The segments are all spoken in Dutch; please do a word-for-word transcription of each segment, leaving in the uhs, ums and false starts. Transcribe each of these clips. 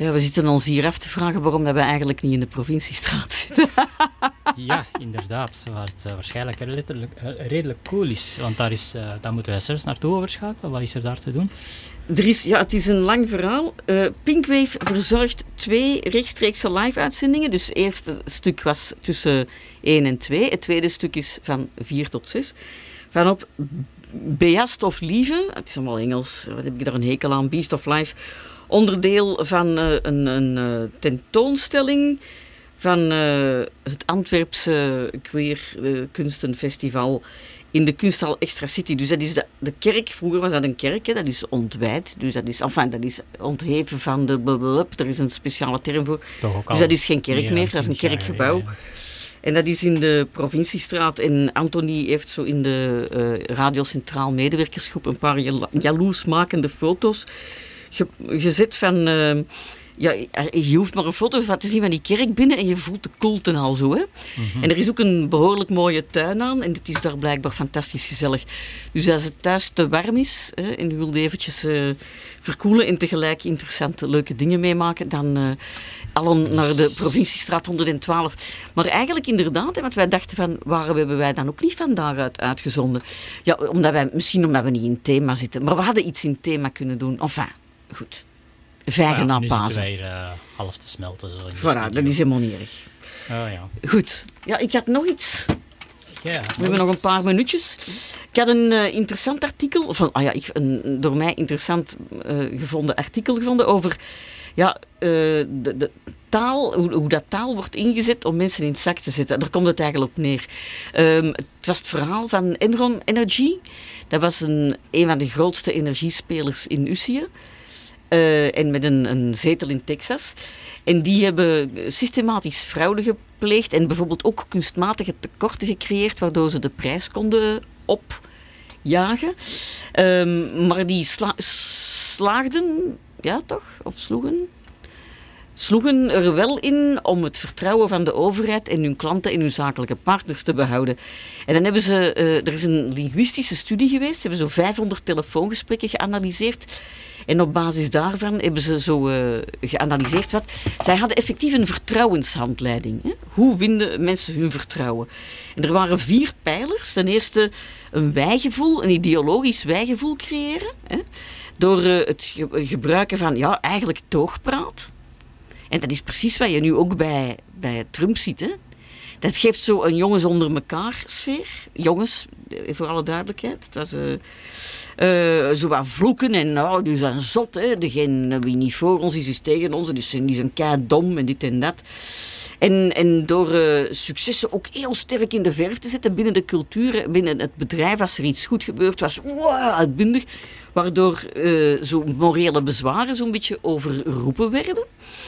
Ja, we zitten ons hier af te vragen waarom dat we eigenlijk niet in de provinciestraat zitten. Ja, inderdaad. Waar het uh, waarschijnlijk redelijk, uh, redelijk cool is. Want daar, is, uh, daar moeten wij zelfs naartoe overschakelen. Wat is er daar te doen? Er is, ja, het is een lang verhaal. Uh, Pinkwave verzorgt twee rechtstreekse live-uitzendingen. Dus het eerste stuk was tussen één en twee. Het tweede stuk is van vier tot zes. Van op Beast of Lieve, het is allemaal Engels, wat heb ik daar een hekel aan, Beast of Life, onderdeel van uh, een, een uh, tentoonstelling van uh, het Antwerpse Queer uh, Kunstenfestival in de kunsthal Extra City. Dus dat is de, de kerk, vroeger was dat een kerk, hè, dat is ontwijd, dus dat is, enfin, dat is ontheven van de blablabla, er is een speciale term voor. Dus dat is geen kerk meer, dat is een kerkgebouw. Ja, ja. En dat is in de provinciestraat. En Anthony heeft zo in de uh, Radio Centraal medewerkersgroep een paar jalo- jaloersmakende foto's ge- gezet van... Uh, ja, je hoeft maar een foto van te zien van die kerk binnen en je voelt de koelte al zo. Hè? Mm-hmm. En er is ook een behoorlijk mooie tuin aan en het is daar blijkbaar fantastisch gezellig. Dus als het thuis te warm is hè, en je wilt eventjes uh, verkoelen en tegelijk interessante, leuke dingen meemaken, dan uh, allen naar de provinciestraat honderdtwaalf. Maar eigenlijk inderdaad, hè, want wij dachten van, waarom hebben wij dan ook niet van daaruit uitgezonden? Ja, omdat wij, misschien omdat we niet in thema zitten, maar we hadden iets in thema kunnen doen. Enfin, goed. Vijgen na ja, Pasen. Nu zitten wij uh, half te smelten. Zo in voilà, dat is helemaal niet erg. Oh, ja. Goed. Ja, ik had nog iets. Yeah, we hebben nog een paar minuutjes. Ik had een uh, interessant artikel, of een, ah ja, ik, een door mij interessant uh, gevonden artikel gevonden over ja, uh, de, de taal, hoe, hoe dat taal wordt ingezet om mensen in het zak te zetten. Daar komt het eigenlijk op neer. Um, het was het verhaal van Enron Energy. Dat was een, een van de grootste energiespelers in Ussië. Uh, en met een, een zetel in Texas. En die hebben systematisch fraude gepleegd en bijvoorbeeld ook kunstmatige tekorten gecreëerd, waardoor ze de prijs konden opjagen. Um, maar die sla- slaagden, ja toch, of sloegen... sloegen er wel in om het vertrouwen van de overheid en hun klanten en hun zakelijke partners te behouden. En dan hebben ze... Uh, er is een linguïstische studie geweest. Ze hebben zo vijfhonderd telefoongesprekken geanalyseerd. En op basis daarvan hebben ze zo uh, geanalyseerd wat... Zij hadden effectief een vertrouwenshandleiding. Hè? Hoe winnen mensen hun vertrouwen? En er waren vier pijlers. Ten eerste een wijgevoel, een ideologisch wijgevoel creëren. Hè? Door uh, het ge- gebruiken van, ja, eigenlijk toogpraat. En dat is precies wat je nu ook bij, bij Trump ziet. Hè? Dat geeft zo een jongens onder elkaar sfeer. Jongens, voor alle duidelijkheid. Dat is uh, uh, zo wat vloeken en nou, die zijn zot. Hè? Degene wie niet voor ons is, is tegen ons. Die zijn, die zijn kei dom en dit en dat. En, en door uh, successen ook heel sterk in de verf te zetten binnen de cultuur, binnen het bedrijf, als er iets goed gebeurt, was wow, uitbundig. Waardoor uh, zo morele bezwaren zo'n beetje overroepen werden.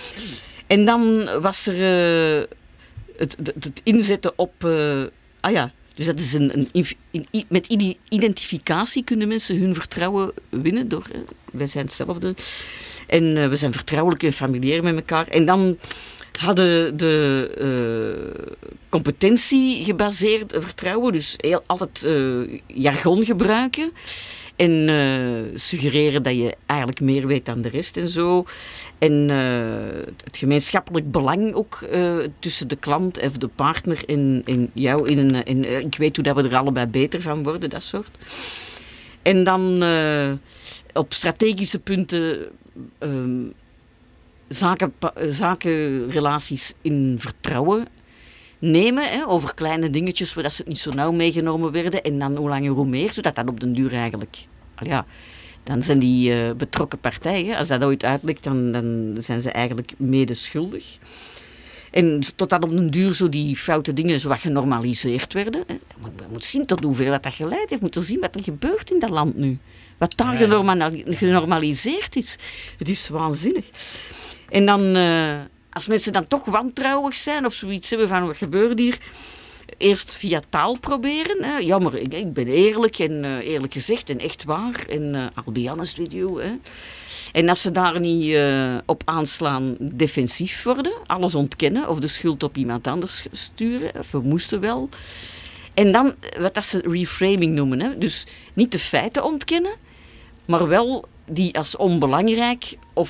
En dan was er uh, het, het, het inzetten op... Uh, ah ja, dus dat is een... een in, in, met identificatie kunnen mensen hun vertrouwen winnen. Door, uh, wij zijn hetzelfde. En uh, we zijn vertrouwelijk en familiair met elkaar. En dan hadden de uh, competentie gebaseerd vertrouwen. Dus heel, altijd uh, jargon gebruiken. En uh, suggereren dat je eigenlijk meer weet dan de rest en zo. En uh, het gemeenschappelijk belang ook uh, tussen de klant of de partner en, en jou. In een, in, uh, ik weet hoe dat we er allebei beter van worden, dat soort. En dan uh, op strategische punten um, zaken, zakenrelaties in vertrouwen nemen, hè, over kleine dingetjes waar ze het niet zo nauw meegenomen werden en dan hoe langer hoe meer, zodat dat op den duur eigenlijk... Al ja, dan zijn die uh, betrokken partijen, als dat ooit uitlekt, dan, dan zijn ze eigenlijk medeschuldig. En totdat op den duur zo die foute dingen zo wat genormaliseerd werden. Hè. Je moet zien tot hoeveel dat, dat geleid heeft. Je moet er zien wat er gebeurt in dat land nu. Wat daar genormali- genormaliseerd is. Het is waanzinnig. En dan... Uh, Als mensen dan toch wantrouwig zijn of zoiets hebben van wat gebeurt hier, eerst via taal proberen. Hè. Jammer, ik, ik ben eerlijk en uh, eerlijk gezegd en echt waar. En uh, I'll be honest with you. Hè. En als ze daar niet uh, op aanslaan, defensief worden, alles ontkennen of de schuld op iemand anders sturen, of we moesten wel. En dan wat dat ze reframing noemen. Hè. Dus niet de feiten ontkennen, maar wel die als onbelangrijk of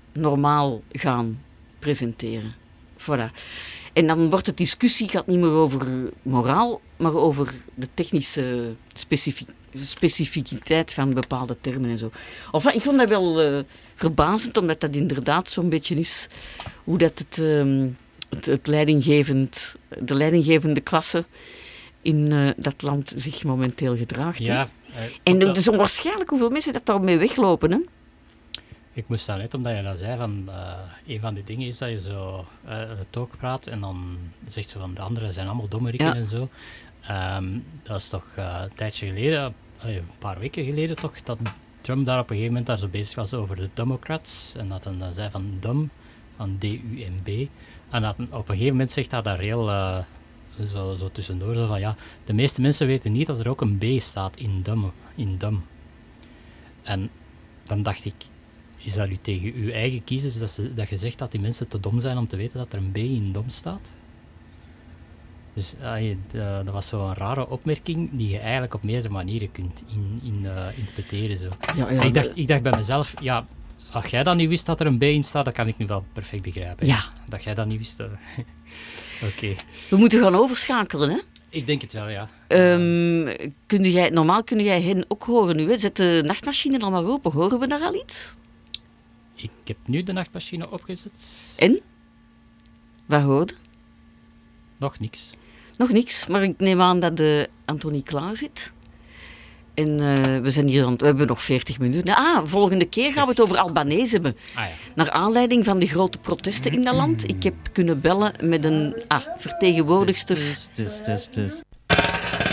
normaal gaan presenteren. Voilà. En dan wordt de discussie gaat niet meer over moraal, maar over de technische specifi- specificiteit van bepaalde termen en zo. Enfin, ik vond dat wel uh, verbazend, omdat dat inderdaad zo'n beetje is hoe dat het, um, het, het leidinggevend, de leidinggevende klasse in uh, dat land zich momenteel gedraagt. Ja, uh, en het is onwaarschijnlijk hoeveel mensen dat daarmee weglopen. Hè? Ik moest daar net, omdat je dat zei, van uh, een van die dingen is dat je zo uh, het ook praat en dan zegt ze van de anderen zijn allemaal dommerikken ja. en zo. Um, dat is toch uh, een tijdje geleden, uh, een paar weken geleden toch, dat Trump daar op een gegeven moment daar zo bezig was over de Democrats en dat hij dan zei van dumb, van D U M B. En dat op een gegeven moment zegt hij daar heel uh, zo, zo tussendoor zo van ja, de meeste mensen weten niet dat er ook een B staat in dumb. In dumb. En dan dacht ik, is dat u tegen uw eigen kiezers dat, ze, dat je zegt dat die mensen te dom zijn om te weten dat er een B in dom staat? Dus uh, dat was zo'n rare opmerking die je eigenlijk op meerdere manieren kunt in, in, uh, interpreteren. Zo. Ja, ja, ik, dacht, ik dacht bij mezelf, ja, als jij dan niet wist dat er een B in staat, dat kan ik nu wel perfect begrijpen. Ja. Dat jij dat niet wist. Uh, Oké. Okay. We moeten gaan overschakelen, hè? Ik denk het wel, ja. Um, kun jij, normaal kun jij hen ook horen nu, hè? Zet de nachtmachine dan maar open. Horen we daar al iets? Ik heb nu de nachtmachine opgezet. En? Wat hoorde? Nog niks. Nog niks, maar ik neem aan dat de Antonie klaar zit. En uh, we zijn hier aan, we hebben nog veertig minuten. Ah, volgende keer gaan we het over Albanese hebben. Ah, ja. Naar aanleiding van de grote protesten in dat land. Ik heb kunnen bellen met een ah, vertegenwoordigster. Dus, dus, dus, dus.